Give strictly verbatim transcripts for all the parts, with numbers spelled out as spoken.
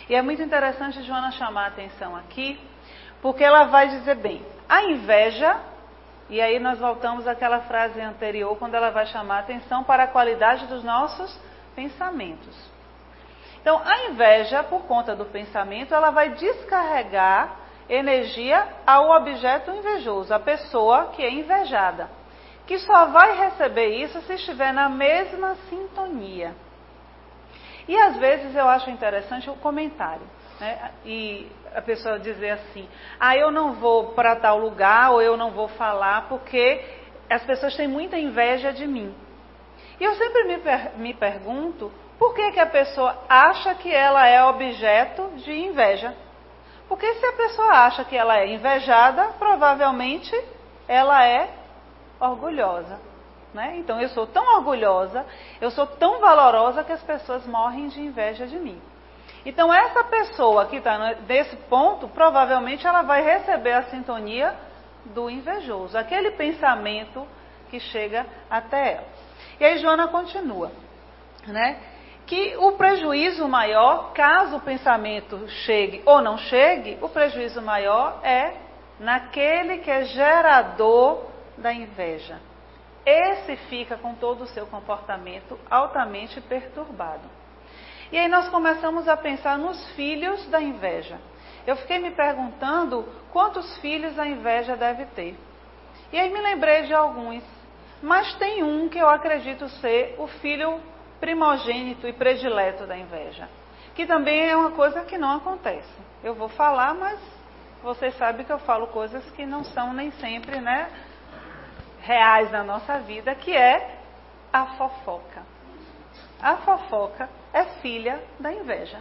E é muito interessante Joana chamar a atenção aqui, porque ela vai dizer bem, a inveja, e aí nós voltamos àquela frase anterior, quando ela vai chamar a atenção para a qualidade dos nossos pensamentos. Então, a inveja, por conta do pensamento, ela vai descarregar energia ao objeto invejoso, a pessoa que é invejada, que só vai receber isso se estiver na mesma sintonia. E às vezes eu acho interessante o comentário, né? E a pessoa dizer assim, ah, eu não vou para tal lugar, ou eu não vou falar, porque as pessoas têm muita inveja de mim. E eu sempre me, per me pergunto, por que que a pessoa acha que ela é objeto de inveja? Porque se a pessoa acha que ela é invejada, provavelmente ela é orgulhosa, né? Então eu sou tão orgulhosa, eu sou tão valorosa que as pessoas morrem de inveja de mim. Então essa pessoa que está nesse ponto, provavelmente ela vai receber a sintonia do invejoso, aquele pensamento que chega até ela. E aí Joana continua, né? Que o prejuízo maior, caso o pensamento chegue ou não chegue, o prejuízo maior é naquele que é gerador da inveja. Esse fica com todo o seu comportamento altamente perturbado. E aí nós começamos a pensar nos filhos da inveja. Eu fiquei me perguntando quantos filhos a inveja deve ter. E aí me lembrei de alguns, mas tem um que eu acredito ser o filho primogênito e predileto da inveja, que também é uma coisa que não acontece. Eu vou falar, mas vocês sabem que eu falo coisas que não são nem sempre, né, reais na nossa vida, que é a fofoca. A fofoca é filha da inveja.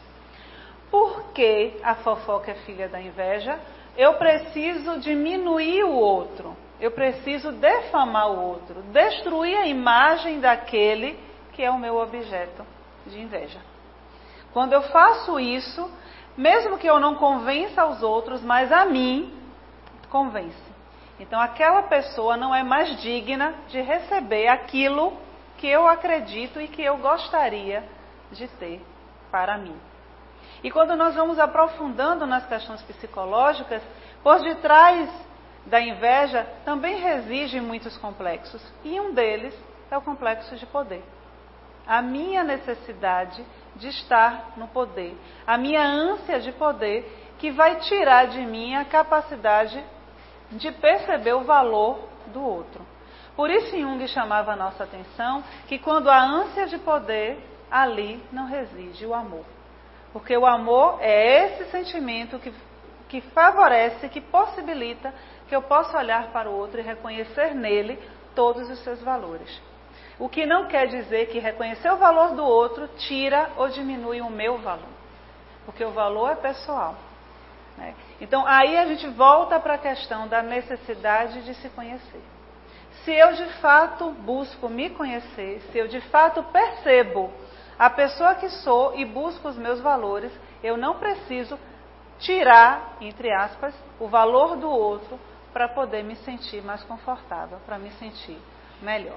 Por que a fofoca é filha da inveja? Eu preciso diminuir o outro, eu preciso defamar o outro, destruir a imagem daquele que é o meu objeto de inveja. Quando eu faço isso, mesmo que eu não convença os outros, mas a mim, convence. Então aquela pessoa não é mais digna de receber aquilo que eu acredito e que eu gostaria de ter para mim. E quando nós vamos aprofundando nas questões psicológicas, por detrás da inveja também reside muitos complexos. E um deles é o complexo de poder. A minha necessidade de estar no poder, a minha ânsia de poder, que vai tirar de mim a capacidade de perceber o valor do outro. Por isso Jung chamava a nossa atenção que quando há ânsia de poder, ali não reside o amor. Porque o amor é esse sentimento que, que favorece, que possibilita que eu possa olhar para o outro e reconhecer nele todos os seus valores. O que não quer dizer que reconhecer o valor do outro tira ou diminui o meu valor. Porque o valor é pessoal, né? Então aí a gente volta para a questão da necessidade de se conhecer. Se eu de fato busco me conhecer, se eu de fato percebo a pessoa que sou e busco os meus valores, eu não preciso tirar, entre aspas, o valor do outro para poder me sentir mais confortável, para me sentir melhor.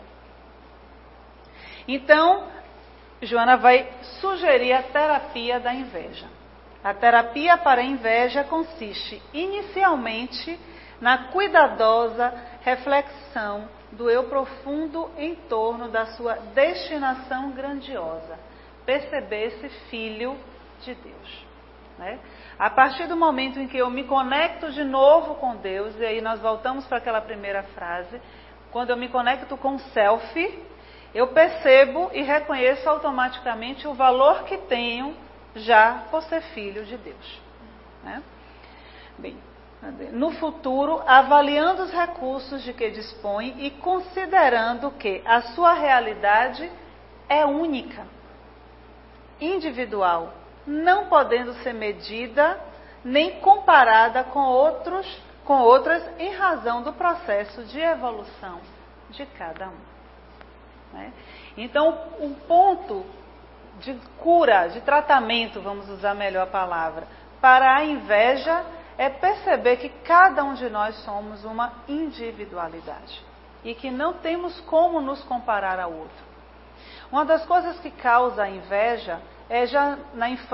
Então, Joana vai sugerir a terapia da inveja. A terapia para a inveja consiste, inicialmente, na cuidadosa reflexão do eu profundo em torno da sua destinação grandiosa. Perceber-se filho de Deus, né? A partir do momento em que eu me conecto de novo com Deus, e aí nós voltamos para aquela primeira frase, quando eu me conecto com o self, eu percebo e reconheço automaticamente o valor que tenho já por ser filho de Deus, né? Bem, no futuro, avaliando os recursos de que dispõe e considerando que a sua realidade é única, individual, não podendo ser medida nem comparada com outros, com outras em razão do processo de evolução de cada um, né? Então, um ponto de cura, de tratamento, vamos usar melhor a palavra, para a inveja é perceber que cada um de nós somos uma individualidade e que não temos como nos comparar ao outro. Uma das coisas que causa a inveja é já na infância.